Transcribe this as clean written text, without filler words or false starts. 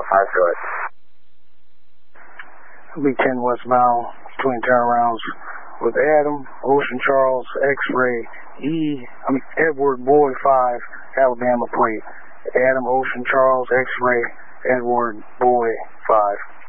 Short. It'll be 10 westbound between turnarounds with Adam, Ocean Charles, X-Ray, Edward Boy 5, Alabama plate. Adam, Ocean Charles, X-Ray, Edward Boy 5.